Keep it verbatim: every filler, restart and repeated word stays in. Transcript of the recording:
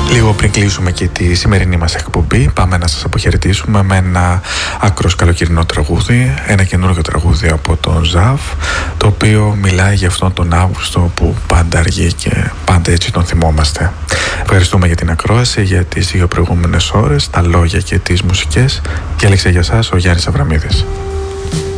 Λίγο πριν κλείσουμε και τη σημερινή μας εκπομπή, πάμε να σας αποχαιρετήσουμε με ένα άκρος καλοκαιρινό τραγούδι, ένα καινούργιο τραγούδι από τον Ζαφ, το οποίο μιλάει για αυτόν τον Αύγουστο που πάντα αργεί και πάντα έτσι τον θυμόμαστε. Ευχαριστούμε για την ακρόαση, για τις δύο προηγούμενες ώρες, τα λόγια και τις μουσικές, και έλεξε για σας ο Γιάννης Αβραμίδης.